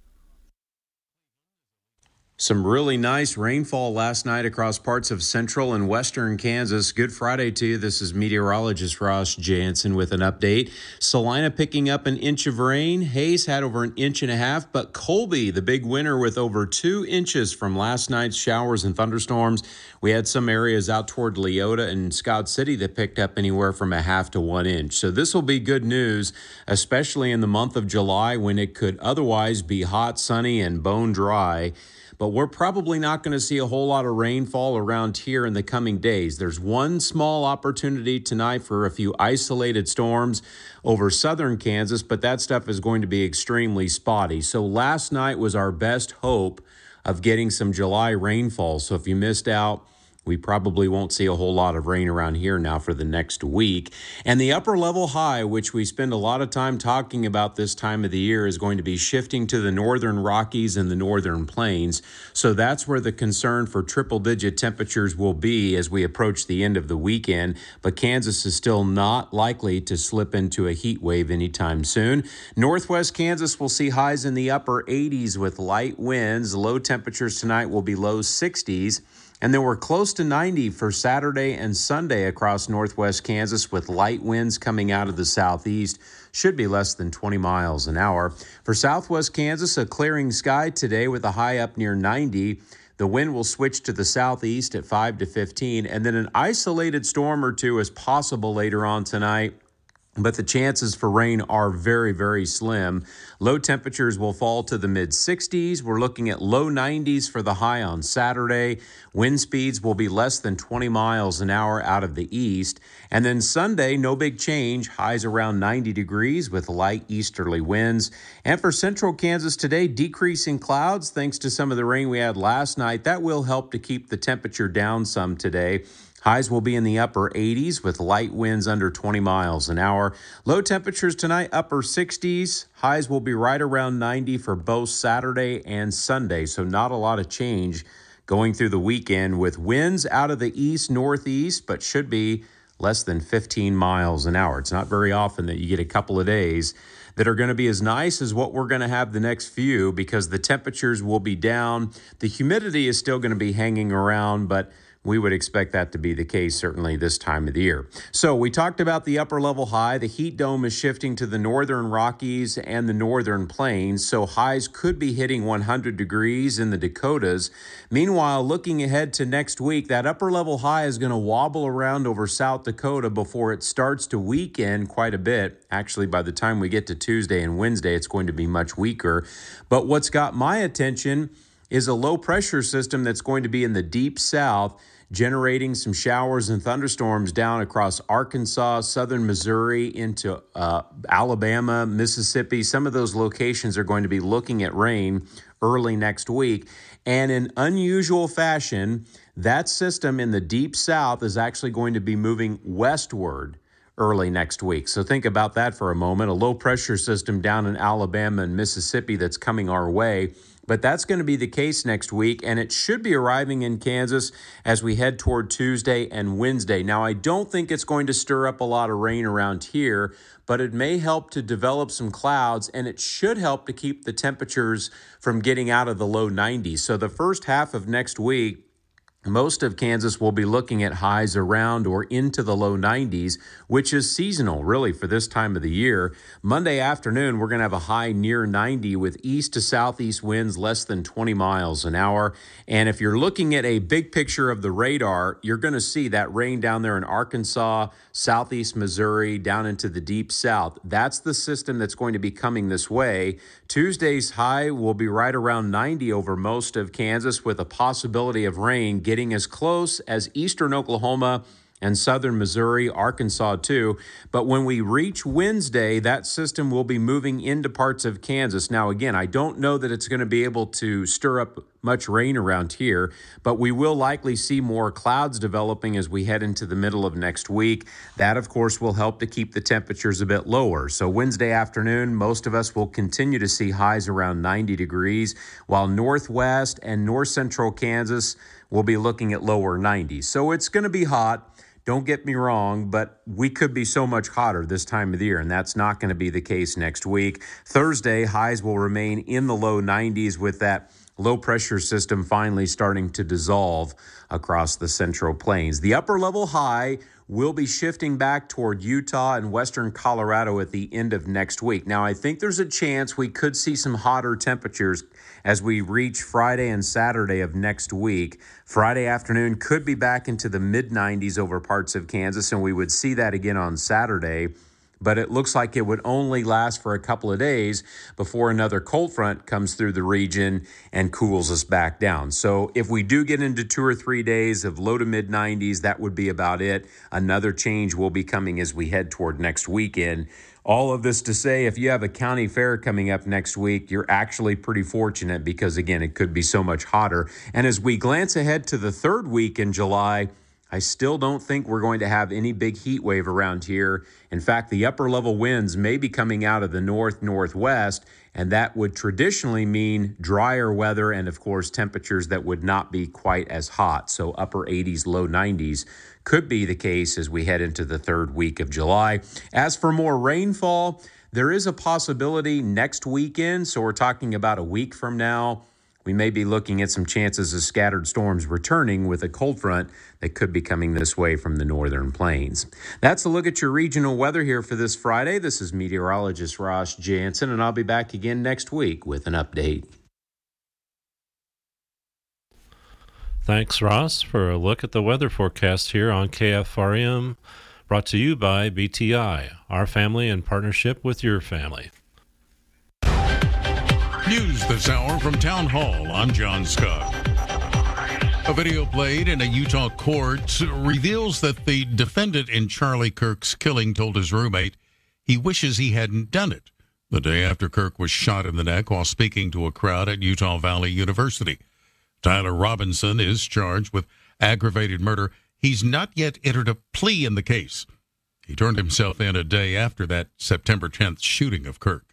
Some really nice rainfall last night across parts of central and western Kansas. Good Friday to you. This is meteorologist Ross Jansen with an update. Salina picking up an inch of rain. Hays had over an inch and a half, but Colby, the big winner, with over two inches from last night's showers and thunderstorms. We had some areas out toward Leota and Scott City that picked up anywhere from a half to one inch. So this will be good news, especially in the month of July when it could otherwise be hot, sunny, and bone dry. But we're probably not going to see a whole lot of rainfall around here in the coming days. There's one small opportunity tonight for a few isolated storms over southern Kansas, but that stuff is going to be extremely spotty. So last night was our best hope of getting some July rainfall. So if you missed out, we probably won't see a whole lot of rain around here now for the next week. And the upper level high, which we spend a lot of time talking about this time of the year, is going to be shifting to the northern Rockies and the northern plains. So that's where the concern for triple digit temperatures will be as we approach the end of the weekend. But Kansas is still not likely to slip into a heat wave anytime soon. Northwest Kansas will see highs in the upper eighties with light winds. Low temperatures tonight will be low sixties. And then we're close to ninety for Saturday and Sunday across northwest Kansas with light winds coming out of the southeast. Should be less than twenty miles an hour. For southwest Kansas, a clearing sky today with a high up near ninety. The wind will switch to the southeast at five to fifteen. And then an isolated storm or two is possible later on tonight. But the chances for rain are very, very slim. Low temperatures will fall to the mid sixties. We're looking at low nineties for the high on Saturday. Wind speeds will be less than twenty miles an hour out of the east. And then Sunday, no big change. Highs around ninety degrees with light easterly winds. And for central Kansas today, decreasing clouds thanks to some of the rain we had last night. That will help to keep the temperature down some today. Highs will be in the upper eighties with light winds under twenty miles an hour. Low temperatures tonight, upper sixties. Highs will be right around ninety for both Saturday and Sunday, so not a lot of change going through the weekend with winds out of the east, northeast, but should be less than fifteen miles an hour. It's not very often that you get a couple of days that are going to be as nice as what we're going to have the next few because the temperatures will be down. The humidity is still going to be hanging around, but we would expect that to be the case certainly this time of the year. So we talked about the upper level high. The heat dome is shifting to the northern Rockies and the northern plains, so highs could be hitting one hundred degrees in the Dakotas. Meanwhile, looking ahead to next week, that upper level high is going to wobble around over South Dakota before it starts to weaken quite a bit. Actually, by the time we get to Tuesday and Wednesday, it's going to be much weaker. But what's got my attention is a low pressure system that's going to be in the deep south, generating some showers and thunderstorms down across Arkansas, southern Missouri, into uh, Alabama, Mississippi. Some of those locations are going to be looking at rain early next week. And in unusual fashion, that system in the deep south is actually going to be moving westward early next week. So think about that for a moment. A low pressure system down in Alabama and Mississippi that's coming our way. But that's going to be the case next week, and it should be arriving in Kansas as we head toward Tuesday and Wednesday. Now, I don't think it's going to stir up a lot of rain around here, but it may help to develop some clouds, and it should help to keep the temperatures from getting out of the low nineties. So the first half of next week, most of Kansas will be looking at highs around or into the low nineties, which is seasonal, really, for this time of the year. Monday afternoon, we're going to have a high near ninety with east to southeast winds less than twenty miles an hour. And if you're looking at a big picture of the radar, you're going to see that rain down there in Arkansas, southeast Missouri, down into the deep south. That's the system that's going to be coming this way. Tuesday's high will be right around ninety over most of Kansas with a possibility of rain getting as close as eastern Oklahoma and southern Missouri, Arkansas too. But when we reach Wednesday, that system will be moving into parts of Kansas. Now, again, I don't know that it's going to be able to stir up much rain around here, but we will likely see more clouds developing as we head into the middle of next week. That, of course, will help to keep the temperatures a bit lower. So Wednesday afternoon, most of us will continue to see highs around ninety degrees, while northwest and north central Kansas will be looking at lower nineties. So it's going to be hot. Don't get me wrong, but we could be so much hotter this time of the year, and that's not going to be the case next week. Thursday, highs will remain in the low nineties with that low-pressure system finally starting to dissolve across the Central Plains. The upper-level high will be shifting back toward Utah and western Colorado at the end of next week. Now, I think there's a chance we could see some hotter temperatures as we reach Friday and Saturday of next week. Friday afternoon could be back into the mid nineties over parts of Kansas, and we would see that again on Saturday. But it looks like it would only last for a couple of days before another cold front comes through the region and cools us back down. So if we do get into two or three days of low to mid nineties, that would be about it. Another change will be coming as we head toward next weekend. All of this to say, if you have a county fair coming up next week, you're actually pretty fortunate because, again, it could be so much hotter. And as we glance ahead to the third week in July, I still don't think we're going to have any big heat wave around here. In fact, the upper level winds may be coming out of the north northwest, and that would traditionally mean drier weather and, of course, temperatures that would not be quite as hot. So upper eighties, low nineties could be the case as we head into the third week of July. As for more rainfall, there is a possibility next weekend. So we're talking about a week from now. We may be looking at some chances of scattered storms returning with a cold front that could be coming this way from the northern plains. That's a look at your regional weather here for this Friday. This is meteorologist Ross Jansen, and I'll be back again next week with an update. Thanks, Ross, for a look at the weather forecast here on K F R M, brought to you by B T I, our family in partnership with your family. News this hour from Town Hall. I'm John Scott. A video played in a Utah court reveals that the defendant in Charlie Kirk's killing told his roommate he wishes he hadn't done it the day after Kirk was shot in the neck while speaking to a crowd at Utah Valley University. Tyler Robinson is charged with aggravated murder. He's not yet entered a plea in the case. He turned himself in a day after that September tenth shooting of Kirk.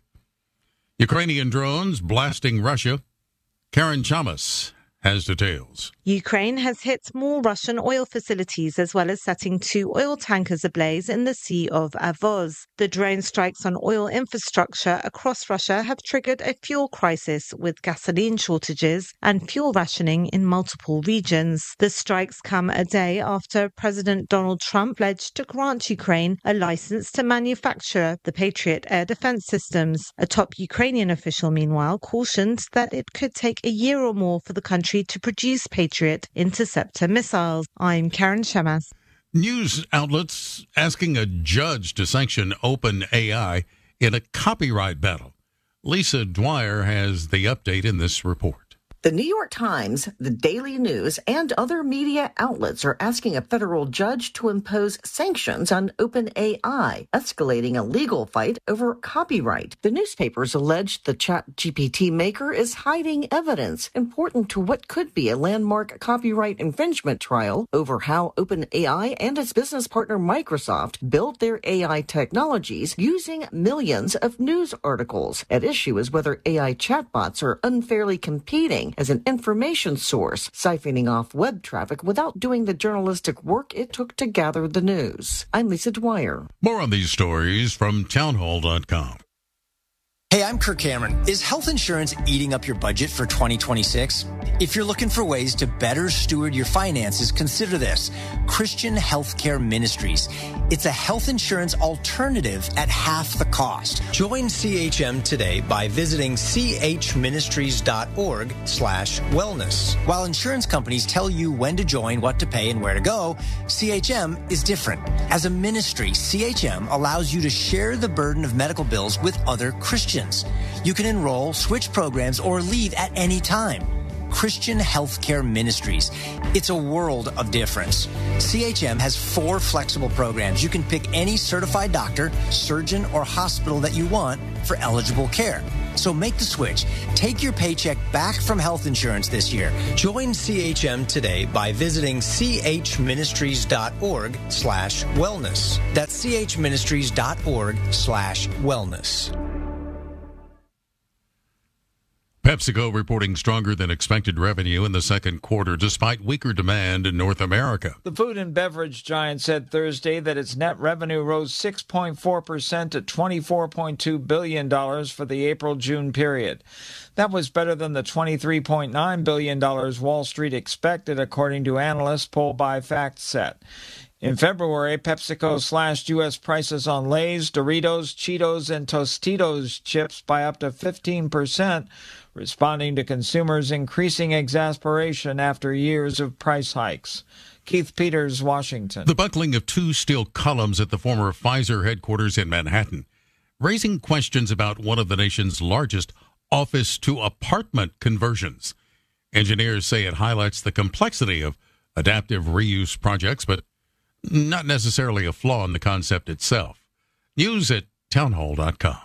Ukrainian drones blasting Russia. Karen Chamas has details. Ukraine has hit more Russian oil facilities as well as setting two oil tankers ablaze in the Sea of Azov. The drone strikes on oil infrastructure across Russia have triggered a fuel crisis with gasoline shortages and fuel rationing in multiple regions. The strikes come a day after President Donald Trump pledged to grant Ukraine a license to manufacture the Patriot air defense systems. A top Ukrainian official, meanwhile, cautioned that it could take a year or more for the country to produce Patriot interceptor missiles. I'm Karen Shemas. News outlets asking a judge to sanction OpenAI in a copyright battle. Lisa Dwyer has the update in this report. The New York Times, the Daily News, and other media outlets are asking a federal judge to impose sanctions on OpenAI, escalating a legal fight over copyright. The newspapers allege the ChatGPT maker is hiding evidence important to what could be a landmark copyright infringement trial over how OpenAI and its business partner Microsoft built their A I technologies using millions of news articles. At issue is whether A I chatbots are unfairly competing as an information source, siphoning off web traffic without doing the journalistic work it took to gather the news. I'm Lisa Dwyer. More on these stories from townhall dot com. Hey, I'm Kirk Cameron. Is health insurance eating up your budget for twenty twenty-six? If you're looking for ways to better steward your finances, consider this: Christian Healthcare Ministries. It's a health insurance alternative at half the cost. Join C H M today by visiting chministries.org slash wellness. While insurance companies tell you when to join, what to pay, and where to go, C H M is different. As a ministry, C H M allows you to share the burden of medical bills with other Christians. You can enroll, switch programs, or leave at any time. Christian Healthcare Ministries. It's a world of difference. C H M has four flexible programs. You can pick any certified doctor, surgeon, or hospital that you want for eligible care. So make the switch. Take your paycheck back from health insurance this year. Join C H M today by visiting chministries.org slash wellness. That's chministries.org slash wellness. PepsiCo reporting stronger than expected revenue in the second quarter despite weaker demand in North America. The food and beverage giant said Thursday that its net revenue rose six point four percent to twenty-four point two billion dollars for the April-June period. That was better than the twenty-three point nine billion dollars Wall Street expected, according to analysts polled by FactSet. In February, PepsiCo slashed U S prices on Lay's, Doritos, Cheetos, and Tostitos chips by up to fifteen percent, responding to consumers' increasing exasperation after years of price hikes. Keith Peters, Washington. The buckling of two steel columns at the former Pfizer headquarters in Manhattan, raising questions about one of the nation's largest office-to-apartment conversions. Engineers say it highlights the complexity of adaptive reuse projects, but not necessarily a flaw in the concept itself. News at townhall dot com.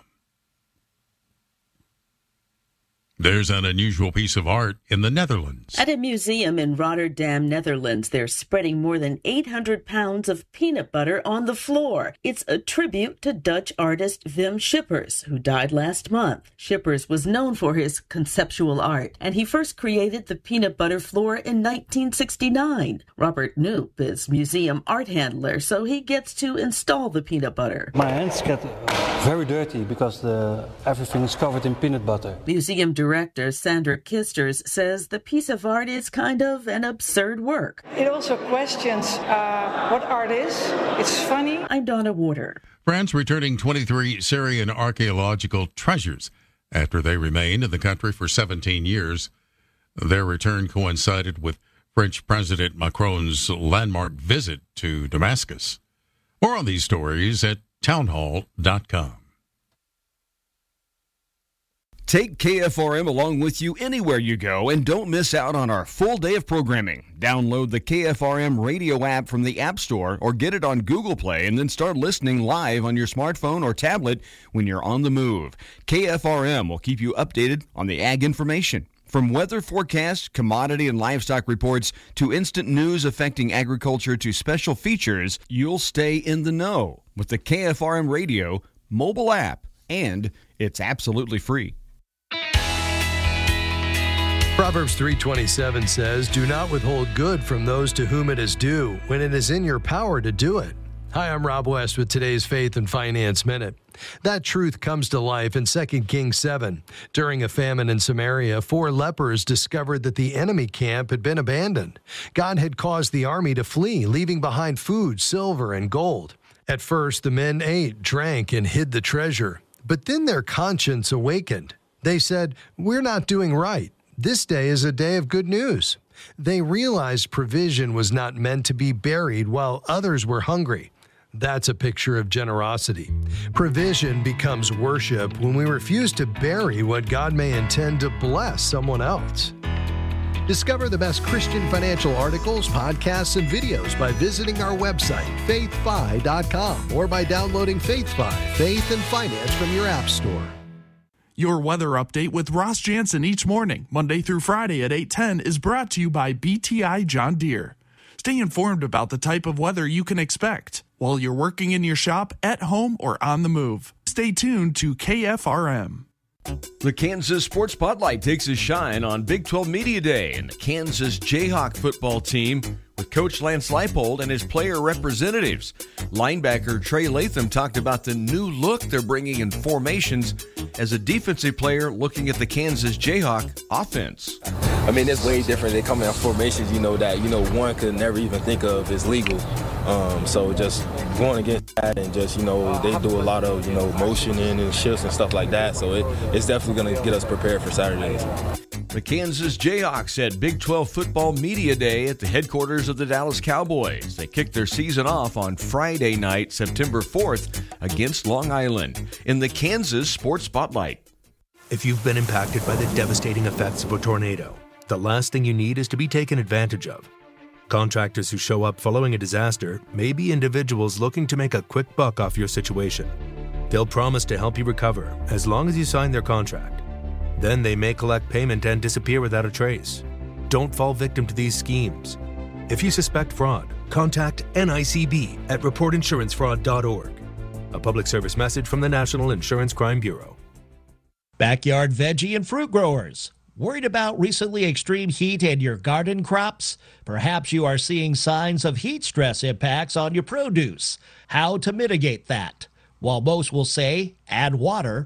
There's an unusual piece of art in the Netherlands. At a museum in Rotterdam, Netherlands, they're spreading more than eight hundred pounds of peanut butter on the floor. It's a tribute to Dutch artist Wim Schippers, who died last month. Schippers was known for his conceptual art, and he first created the peanut butter floor in nineteen sixty-nine. Robert Knoop is museum art handler, so he gets to install the peanut butter. My hands get very dirty because the, everything is covered in peanut butter. Museum director Sandra Kisters says the piece of art is kind of an absurd work. It also questions uh, what art is. It's funny. I'm Donna Warder. France returning twenty-three Syrian archaeological treasures after they remained in the country for seventeen years. Their return coincided with French President Macron's landmark visit to Damascus. More on these stories at townhall dot com. Take K F R M along with you anywhere you go and don't miss out on our full day of programming. Download the K F R M radio app from the App Store or get it on Google Play and then start listening live on your smartphone or tablet when you're on the move. K F R M will keep you updated on the ag information. From weather forecasts, commodity and livestock reports, to instant news affecting agriculture to special features, you'll stay in the know with the K F R M radio, mobile app, and it's absolutely free. Proverbs three twenty-seven says, "Do not withhold good from those to whom it is due, when it is in your power to do it." Hi, I'm Rob West with today's Faith and Finance Minute. That truth comes to life in Second Kings seven. During a famine in Samaria, four lepers discovered that the enemy camp had been abandoned. God had caused the army to flee, leaving behind food, silver, and gold. At first, the men ate, drank, and hid the treasure. But then their conscience awakened. They said, "We're not doing right. This day is a day of good news." They realized provision was not meant to be buried while others were hungry. That's a picture of generosity. Provision becomes worship when we refuse to bury what God may intend to bless someone else. Discover the best Christian financial articles, podcasts, and videos by visiting our website, faith fi dot com, or by downloading FaithFi, Faith and Finance, from your app store. Your weather update with Ross Jansen each morning, Monday through Friday at eight ten, is brought to you by B T I John Deere. Stay informed about the type of weather you can expect while you're working in your shop, at home, or on the move. Stay tuned to K F R M. The Kansas Sports Spotlight takes a shine on Big twelve Media Day and the Kansas Jayhawk football team with Coach Lance Leipold and his player representatives. Linebacker Trey Latham talked about the new look they're bringing in formations as a defensive player looking at the Kansas Jayhawk offense. I mean, it's way different. They come in formations, you know, that, you know, one could never even think of is legal. Um, so just going against that and just, you know, they do a lot of, you know, motioning and shifts and stuff like that. So it, it's definitely going to get us prepared for Saturday. The Kansas Jayhawks had Big twelve Football Media Day at the headquarters of the Dallas Cowboys. They kicked their season off on Friday night, September fourth, against Long Island in the Kansas Sports Spotlight. If you've been impacted by the devastating effects of a tornado, the the last thing you need is to be taken advantage of. Contractors who show up following a disaster may be individuals looking to make a quick buck off your situation. They'll promise to help you recover as long as you sign their contract. Then they may collect payment and disappear without a trace. Don't fall victim to these schemes. If you suspect fraud, contact N I C B at report insurance fraud dot org. A public service message from the National Insurance Crime Bureau. Backyard veggie and fruit growers. Worried about recently extreme heat in your garden crops? Perhaps you are seeing signs of heat stress impacts on your produce. How to mitigate that? While most will say, add water,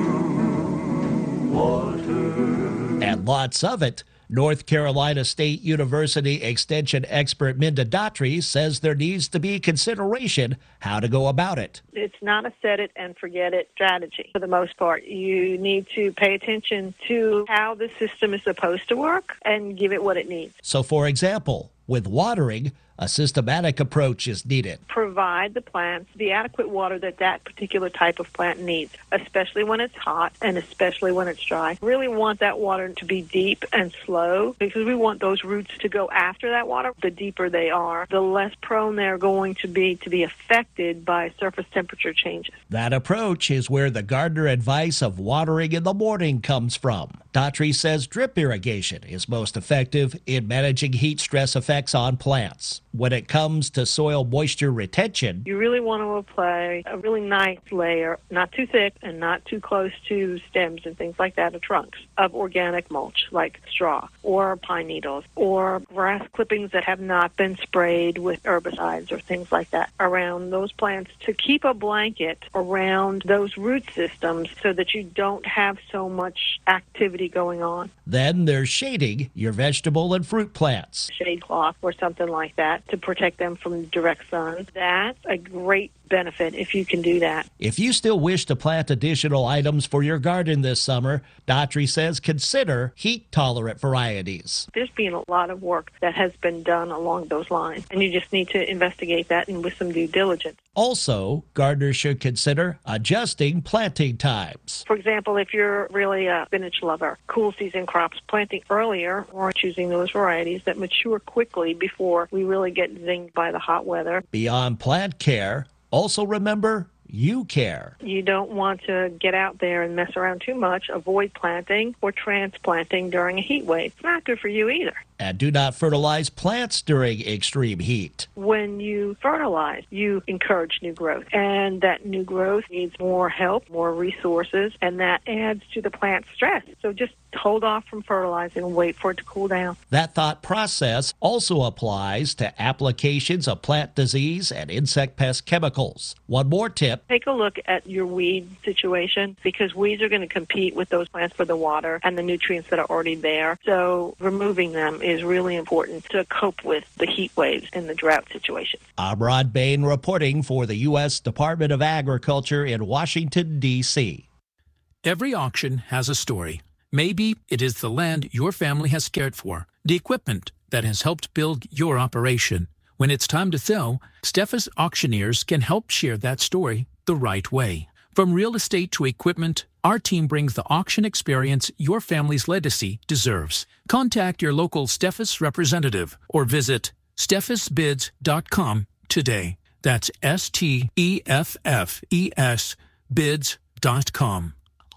water, and lots of it, North Carolina State University Extension expert Minda Daughtry says there needs to be consideration how to go about it. It's not a set it and forget it strategy for the most part. You need to pay attention to how the system is supposed to work and give it what it needs. So, for example, with watering, a systematic approach is needed. Provide the plants the adequate water that that particular type of plant needs, especially when it's hot and especially when it's dry. Really want that water to be deep and slow because we want those roots to go after that water. The deeper they are, the less prone they're going to be to be affected by surface temperature changes. That approach is where the gardener advice of watering in the morning comes from. Daughtry says drip irrigation is most effective in managing heat stress effects on plants. When it comes to soil moisture retention, you really want to apply a really nice layer, not too thick and not too close to stems and things like that, or trunks, of organic mulch like straw or pine needles or grass clippings that have not been sprayed with herbicides or things like that around those plants to keep a blanket around those root systems so that you don't have so much activity going on. Then there's shading your vegetable and fruit plants. Shade cloth or something like that to protect them from direct sun. That's a great benefit if you can do that. If you still wish to plant additional items for your garden this summer, Daughtry says consider heat-tolerant varieties. There's been a lot of work that has been done along those lines, and you just need to investigate that and with some due diligence. Also, gardeners should consider adjusting planting times. For example, if you're really a spinach lover, cool season crops, planting earlier or choosing those varieties that mature quickly before we really get zinged by the hot weather. Beyond plant care, also remember, you care. You don't want to get out there and mess around too much. Avoid planting or transplanting during a heat wave. It's not good for you either. And do not fertilize plants during extreme heat. When you fertilize, you encourage new growth. And that new growth needs more help, more resources, and that adds to the plant's stress. So just hold off from fertilizing and wait for it to cool down. That thought process also applies to applications of plant disease and insect pest chemicals. One more tip. Take a look at your weed situation because weeds are going to compete with those plants for the water and the nutrients that are already there. So removing them is really important to cope with the heat waves and the drought situation. I'm Rod Bain reporting for the U S Department of Agriculture in Washington, D C Every auction has a story. Maybe it is the land your family has cared for, the equipment that has helped build your operation. When it's time to sell, Steffes Auctioneers can help share that story the right way. From real estate to equipment, our team brings the auction experience your family's legacy deserves. Contact your local Steffes representative or visit steffes bids dot com today. That's S T E F F E S bids dot com.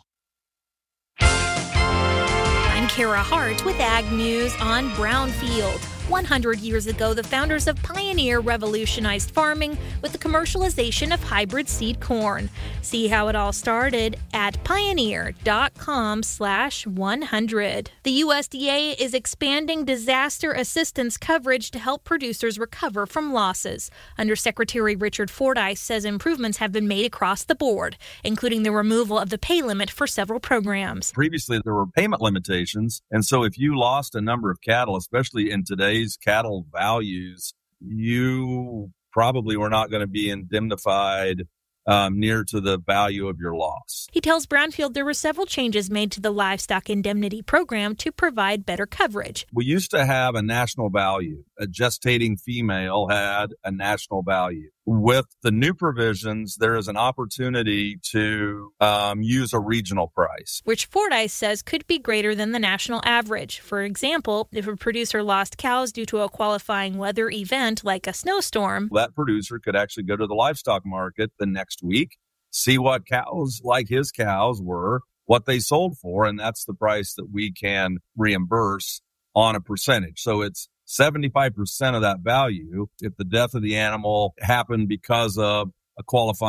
I'm Kara Hart with Ag News on Brownfield. one hundred years ago, the founders of Pioneer revolutionized farming with the commercialization of hybrid seed corn. See how it all started at pioneer.com slash 100. The U S D A is expanding disaster assistance coverage to help producers recover from losses. Undersecretary Richard Fordyce says improvements have been made across the board, including the removal of the pay limit for several programs. Previously, there were payment limitations, and so if you lost a number of cattle, especially in today's cattle values, you probably were not going to be indemnified um, near to the value of your loss. He tells Brownfield there were several changes made to the livestock indemnity program to provide better coverage. We used to have a national value. A gestating female had a national value. With the new provisions, there is an opportunity to um, use a regional price, which Fordyce says could be greater than the national average. For example, if a producer lost cows due to a qualifying weather event like a snowstorm, that producer could actually go to the livestock market the next week, see what cows like his cows were, what they sold for, and that's the price that we can reimburse on a percentage. So it's seventy-five percent of that value if the death of the animal happened because of a qualifying